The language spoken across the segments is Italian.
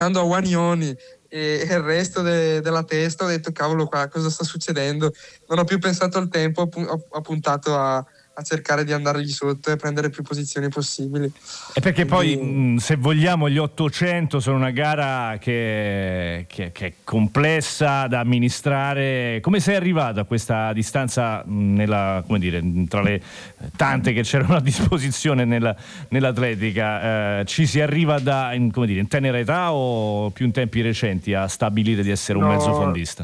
a Wanioni e il resto della testa, ho detto cavolo, qua cosa sta succedendo? Non ho più pensato al tempo, ho puntato a cercare di andargli sotto e prendere più posizioni possibili. E perché Quindi... poi se vogliamo gli 800 sono una gara che è complessa da amministrare. Come sei arrivato a questa distanza come dire, tra le tante che c'erano a disposizione nell'atletica? Ci si arriva come dire, in tenera età o più in tempi recenti a stabilire di essere un mezzo fondista?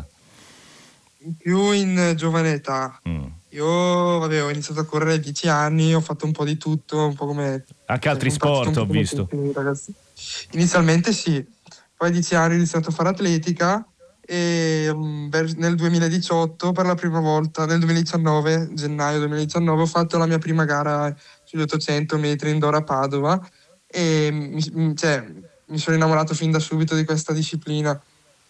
Più in giovane età. Io ho iniziato a correre a 10 anni, ho fatto un po' di tutto, un po' come... Anche altri sport ho visto. Inizialmente sì, poi a 10 anni ho iniziato a fare atletica e nel 2018 per la prima volta, nel 2019, gennaio 2019, ho fatto la mia prima gara sugli 800 metri indoor a Padova e mi sono innamorato fin da subito di questa disciplina.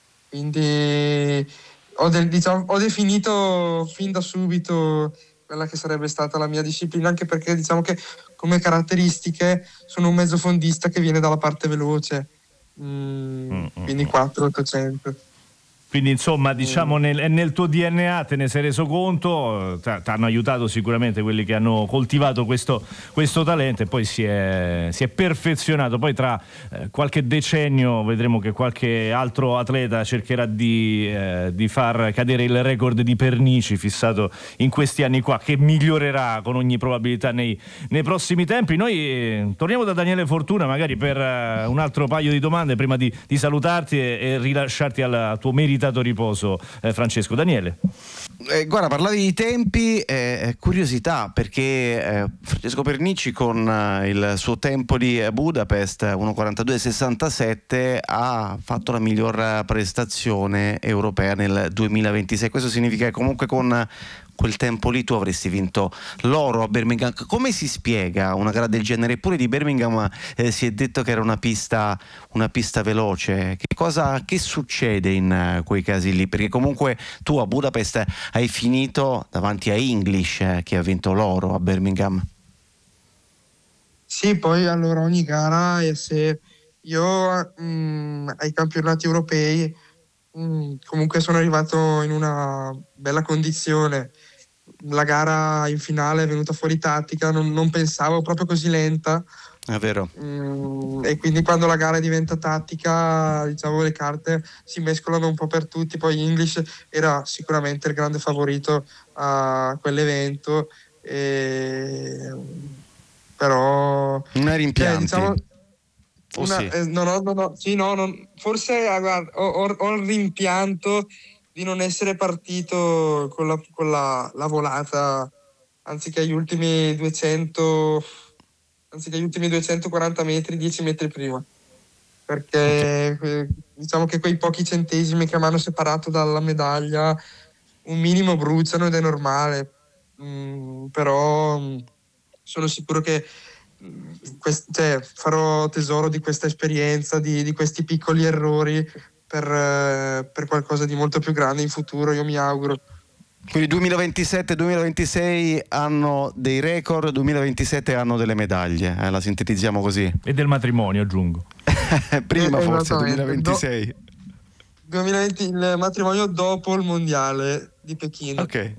Quindi ho definito fin da subito quella che sarebbe stata la mia disciplina, anche perché diciamo che come caratteristiche sono un mezzo fondista che viene dalla parte veloce, quindi 4-800. Quindi insomma diciamo nel tuo DNA te ne sei reso conto, ti hanno aiutato sicuramente quelli che hanno coltivato questo talento e poi si è perfezionato. Poi tra qualche decennio vedremo che qualche altro atleta cercherà di far cadere il record di Pernici fissato in questi anni qua, che migliorerà con ogni probabilità nei prossimi tempi. Noi torniamo da Daniele Fortuna magari per un altro paio di domande prima di salutarti e rilasciarti al tuo meritato riposo, Francesco. Daniele. Guarda, parlavi di tempi, curiosità, perché Francesco Pernici con il suo tempo di Budapest 1:42.67 ha fatto la miglior prestazione europea nel 2026. Questo significa che comunque con quel tempo lì tu avresti vinto l'oro a Birmingham. Come si spiega una gara del genere? Eppure di Birmingham si è detto che era una pista veloce. Che succede in quei casi lì? Perché comunque tu a Budapest hai finito davanti a English che ha vinto l'oro a Birmingham. Sì, poi allora ogni gara, e se io ai campionati europei comunque sono arrivato in una bella condizione. La gara in finale è venuta fuori tattica, non pensavo proprio così lenta. È vero. E quindi quando la gara diventa tattica, diciamo, le carte si mescolano un po' per tutti. Poi English era sicuramente il grande favorito a quell'evento, però non eri in pianti. Forse guarda, ho il rimpianto di non essere partito con la volata anziché gli ultimi 240 metri 10 metri prima, perché diciamo che quei pochi centesimi che mi hanno separato dalla medaglia un minimo bruciano ed è normale, però sono sicuro che farò tesoro di questa esperienza, di questi piccoli errori per qualcosa di molto più grande in futuro, io mi auguro. Quindi 2027-2026 hanno dei record, 2027 hanno delle medaglie, la sintetizziamo così. E del matrimonio, aggiungo. Prima forse 2026. 2020 il matrimonio dopo il mondiale di Pechino. Ok.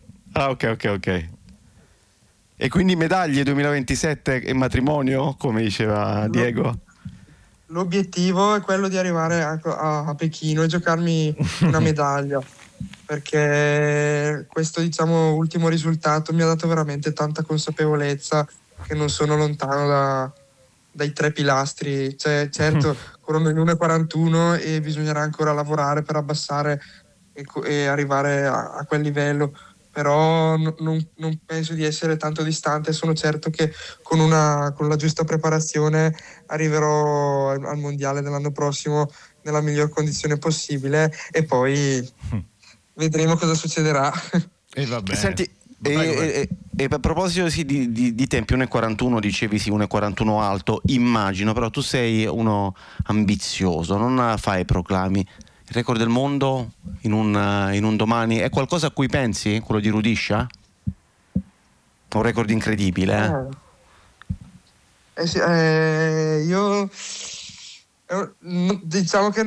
E quindi medaglie 2027 e matrimonio, come diceva Diego? L'obiettivo è quello di arrivare a Pechino e giocarmi una medaglia, perché questo, diciamo, ultimo risultato mi ha dato veramente tanta consapevolezza che non sono lontano dai 3 pilastri. Certo, corrono in 1:41 e bisognerà ancora lavorare per abbassare e arrivare a quel livello, però non penso di essere tanto distante. Sono certo che con la giusta preparazione arriverò al mondiale dell'anno prossimo nella miglior condizione possibile e poi vedremo cosa succederà. E va bene. Senti, e a proposito di tempi, 1:41 dicevi, sì, 1:41 alto, immagino, però tu sei uno ambizioso, non fai proclami. Il record del mondo in un domani è qualcosa a cui pensi? Quello di Rudisha? Un record incredibile, Sì, io diciamo che